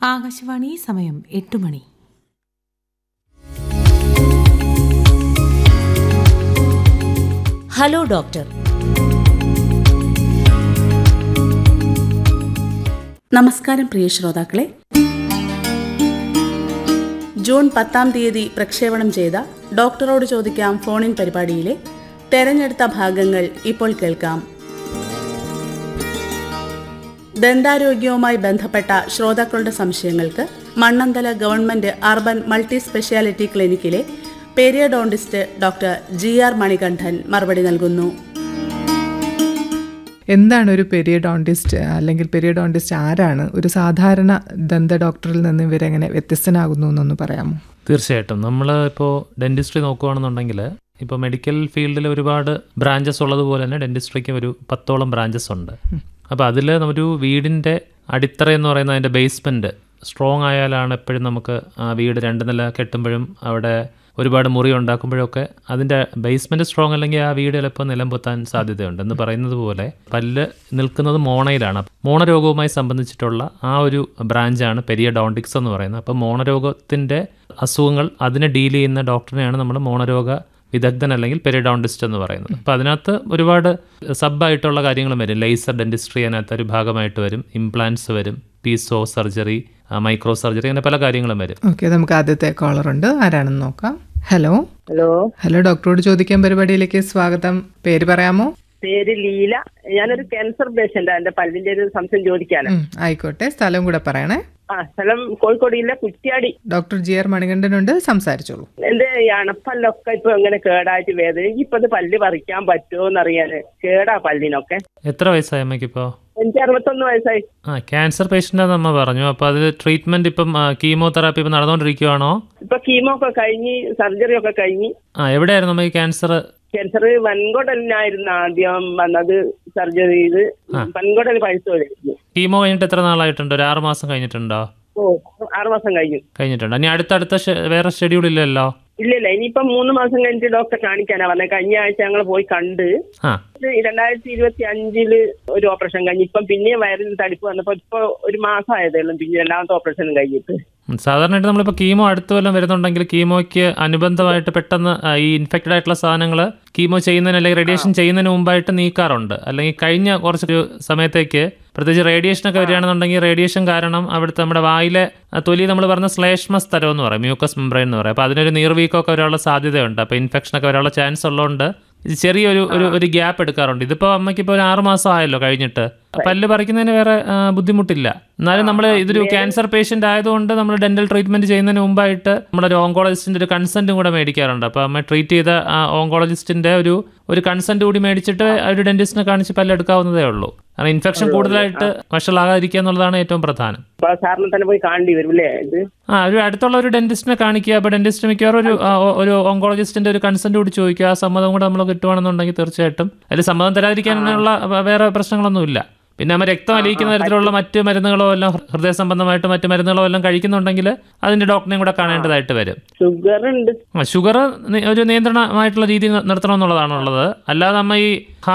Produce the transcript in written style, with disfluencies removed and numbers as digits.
ആകാശവാണി സമയം 8 മണി. Hello doctor. നമസ്കാരം പ്രിയ ശ്രോതാക്കളെ. ജൂൺ 10 പ്രക്ഷേപണം ചെയ്ത ഡോക്ടറോട് ചോദിക്കാം ഫോണിൻ പരിപാടിയിലെ തെരഞ്ഞെടുത്ത ഭാഗങ്ങൾ ഇപ്പോൾ കേൾക്കാം. ദന്താരോഗ്യവുമായി ബന്ധപ്പെട്ട ശ്രോതാക്കളുടെ സംശയങ്ങൾക്ക് Mannanthala government urban multi speciality ക്ലിനിക്കിലെ periodontist doctor GR Manikandan മറുപടി നൽകുന്നു. എന്താണ് ഒരു പെരിയഡോണ്ടിസ്റ്റ്, അല്ലെങ്കിൽ പെരിയഡോണ്ടിസ്റ്റ് ആരാണ്? ഒരു സാധാരണ ദന്ത ഡോക്ടറിൽ നിന്ന് ഇവരെങ്ങനെ വ്യത്യസ്തനാകുന്നു എന്നൊന്ന് പറയാമോ? തീർച്ചയായിട്ടും. നമ്മൾ ഇപ്പോൾ ഡെന്റിസ്ട്രി നോക്കുകയാണെന്നുണ്ടെങ്കിൽ ഇപ്പോൾ മെഡിക്കൽ ഫീൽഡിൽ ഒരുപാട് ബ്രാഞ്ചസ് ഉള്ളതുപോലെ തന്നെ ഡെന്റിസ്ട്രിക്ക് ഒരു 10ഓളം ബ്രാഞ്ചസ് ഉണ്ട്. അപ്പോൾ അതിൽ ഒരു വീടിൻ്റെ അടിത്തറ എന്ന് പറയുന്നത് അതിൻ്റെ ബേസ്മെൻറ്റ് സ്ട്രോങ് ആയാലാണ് എപ്പോഴും നമുക്ക് ആ വീട് 2 നില കെട്ടുമ്പോഴും അവിടെ ഒരുപാട് മുറി ഉണ്ടാക്കുമ്പോഴൊക്കെ അതിൻ്റെ ബേസ്മെൻറ്റ് സ്ട്രോങ് അല്ലെങ്കിൽ ആ വീട് ചിലപ്പോൾ നിലം പൊത്താൻ സാധ്യതയുണ്ട്. എന്ന് പറയുന്നത് പോലെ പല്ല് നിൽക്കുന്നത് മോണയിലാണ്. മോണരോഗവുമായി സംബന്ധിച്ചിട്ടുള്ള ആ ഒരു ബ്രാഞ്ചാണ് പെരിയഡോണ്ടിക്സ് എന്ന് പറയുന്നത്. അപ്പോൾ മോണരോഗത്തിൻ്റെ അസുഖങ്ങൾ അതിനെ ഡീൽ ചെയ്യുന്ന ഡോക്ടറിനെയാണ് നമ്മൾ മോണരോഗ വിദഗ്ധൻ അല്ലെങ്കിൽ പെരിഡോണ്ടിസ്റ്റ് എന്ന് പറയുന്നത്. അപ്പോൾ അതിനകത്ത് ഒരുപാട് സബായിട്ടുള്ള കാര്യങ്ങളും വരും. ലേസർ ഡെന്റിസ്ട്രി അതിനകത്ത് ഒരു ഭാഗമായിട്ട് വരും, ഇംപ്ലാന്റ്സ് വരും, പീസോ സർജറി, മൈക്രോ സർജറി, അങ്ങനെ പല കാര്യങ്ങളും വരും. ഓക്കെ, നമുക്ക് ആദ്യത്തെ കോളർ ഉണ്ട്, ആരാണെന്ന് നോക്കാം. ഹലോ ഹലോ ഡോക്ടറോട് ചോദിക്കാൻ പരിപാടിയിലേക്ക് സ്വാഗതം. പേര് പറയാമോ? പേര് ലീല. ഞാനൊരു ക്യാൻസർ പേഷ്യന്റ്. എന്റെ പല്ലിന്റെ ഒരു സംശയം ചോദിക്കാനാണ്. ആയിക്കോട്ടെ, സ്ഥലം കൂടെ പറയണേ. സ്ഥലം കോഴിക്കോട് ജില്ല കുറ്റ്യാടി. ഡോക്ടർ GR മണികണ്ഠനുണ്ട്, സംസാരിച്ചോളൂ. എന്റെ അണപ്പല്ലൊക്കെ ഇപ്പൊ ഇങ്ങനെ കേടായിട്ട് വേദന. എനിക്കിപ്പോ ഇത് പല്ല് പറിക്കാൻ പറ്റുമോ എന്നറിയാന്. കേടാ പല്ലിനൊക്കെ. എത്ര വയസ്സായി അമ്മയ്ക്കിപ്പോൾ? എനിക്ക് 61 വയസ്സായി. ക്യാൻസർ പേഷ്യൻ്റാന്ന് അമ്മ പറഞ്ഞു. അപ്പോൾ അതിൽ ട്രീറ്റ്മെൻറ്റ് ഇപ്പം കീമോതെറാപ്പി ഇപ്പം നടന്നുകൊണ്ടിരിക്കുകയാണോ? ഇപ്പൊ കീമോ ഒക്കെ കഴിഞ്ഞ് സർജറി ഒക്കെ കഴിഞ്ഞ്. എവിടെയായിരുന്നു അമ്മ ഈ ക്യാൻസർ? ക്യാൻസർ വൻകുടലിനായിരുന്നു ആദ്യം വന്നത്. സർജറി ചെയ്ത് വൻകുടൽ പഴുത്തു വരുന്നു. കീമോ കഴിഞ്ഞിട്ട് എത്ര നാളായിട്ടുണ്ട്? ഒരു 6 മാസം കഴിഞ്ഞിട്ടുണ്ടോ? 6 മാസം കഴിഞ്ഞിട്ടുണ്ട്. ഇനി അടുത്ത വേറെ ഷെഡ്യൂൾ ഇല്ലല്ലോ? ഇല്ല. ഇനിയിപ്പൊ 3 മാസം കഴിഞ്ഞിട്ട് ഡോക്ടറെ കാണിക്കാനാ പറഞ്ഞത്. കഴിഞ്ഞ ആഴ്ച ഞങ്ങൾ പോയി കണ്ട്. 2025 ഒരു ഓപ്പറേഷൻ കഴിഞ്ഞ് ഇപ്പം പിന്നെ വയറിൽ തടിപ്പ് വന്നപ്പോ ഇപ്പൊ ഒരു മാസം ആയതേ ഉള്ളൂ പിന്നെ 2ാമത്തെ ഓപ്പറേഷൻ കഴിഞ്ഞിട്ട്. സാധാരണയായിട്ട് നമ്മളിപ്പോൾ കീമോ അടുത്ത കൊല്ലം വരുന്നുണ്ടെങ്കിൽ കീമോയ്ക്ക് അനുബന്ധമായിട്ട് പെട്ടെന്ന് ഈ ഇൻഫെക്റ്റഡ് ആയിട്ടുള്ള സാധനങ്ങൾ കീമോ ചെയ്യുന്നതിന് അല്ലെങ്കിൽ റേഡിയേഷൻ ചെയ്യുന്നതിന് മുമ്പായിട്ട് നീക്കാറുണ്ട്. അല്ലെങ്കിൽ കഴിഞ്ഞ കുറച്ചൊരു സമയത്തേക്ക് പ്രത്യേകിച്ച് റേഡിയേഷനൊക്കെ വരികയാണെന്നുണ്ടെങ്കിൽ റേഡിയേഷൻ കാരണം അവിടുത്തെ നമ്മുടെ വായിലെ തൊലി നമ്മൾ പറഞ്ഞ ശ്ലേഷ്മ സ്ഥലം എന്ന് പറയും, മ്യൂക്കസ് മെംബ്രെയിൻ എന്ന് പറയും. അപ്പോൾ അതിനൊരു നീർവീക്കമൊക്കെ വരാനുള്ള സാധ്യതയുണ്ട്. അപ്പോൾ ഇൻഫെക്ഷനൊക്കെ വരാനുള്ള ചാൻസ് ഉള്ളതുകൊണ്ട് ചെറിയൊരു ഗ്യാപ്പ് എടുക്കാറുണ്ട്. ഇതിപ്പോൾ അമ്മയ്ക്കിപ്പോൾ ഒരു 6 മാസം ആയല്ലോ കഴിഞ്ഞിട്ട്. പല്ല് പറിക്കുന്നതിന് വേറെ ബുദ്ധിമുട്ടില്ല. എന്നാലും നമ്മൾ ഇതൊരു ക്യാൻസർ പേഷ്യൻ്റ് ആയതുകൊണ്ട് നമ്മൾ ഡെന്റൽ ട്രീറ്റ്മെൻറ്റ് ചെയ്യുന്നതിന് മുമ്പായിട്ട് നമ്മളൊരു ഓങ്കോളജിസ്റ്റിൻ്റെ ഒരു കൺസെൻറ്റും കൂടെ മേടിക്കാറുണ്ട്. അപ്പോൾ അമ്മ ട്രീറ്റ് ചെയ്ത ആ ഓങ്കോളജിസ്റ്റിൻ്റെ ഒരു കൺസെൻറ്റ് കൂടി മേടിച്ചിട്ട് ഒരു ഡെന്റിസ്റ്റിനെ കാണിച്ച് പല്ലെടുക്കാവുന്നതേ ഉള്ളൂ. കാരണം ഇൻഫെക്ഷൻ കൂടുതലായിട്ട് വഷളാകാതിരിക്കുക എന്നുള്ളതാണ് ഏറ്റവും പ്രധാനം. ഒരു അടുത്തുള്ള ഒരു ഡെന്റിസ്റ്റിനെ കാണിക്കുക. അപ്പോൾ ഡെന്റിസ്റ്റ് മിക്കവാറും ഒരു ഓങ്കോളജിസ്റ്റിന്റെ ഒരു കൺസെന്റ് കൂടി ചോദിക്കുക. ആ സമ്മതം കൂടെ നമ്മൾ കിട്ടുവാണെന്നുണ്ടെങ്കിൽ തീർച്ചയായിട്ടും അതിൽ സമ്മതം തരാതിരിക്കാനുള്ള വേറെ പ്രശ്നങ്ങളൊന്നുമില്ല. പിന്നെ നമ്മൾ രക്തം അലിയിക്കുന്ന തരത്തിലുള്ള മറ്റ് മരുന്നുകളോ എല്ലാം ഹൃദയ സംബന്ധമായിട്ട് മറ്റ് മരുന്നുകളോ എല്ലാം കഴിക്കുന്നുണ്ടെങ്കിൽ അതിന്റെ ഡോക്ടറിനെയും കൂടെ കാണേണ്ടതായിട്ട് വരും. ഷുഗർ ഒരു നിയന്ത്രണമായിട്ടുള്ള രീതി നിർത്തണം എന്നുള്ളതാണുള്ളത്. അല്ലാതെ നമ്മ ഈ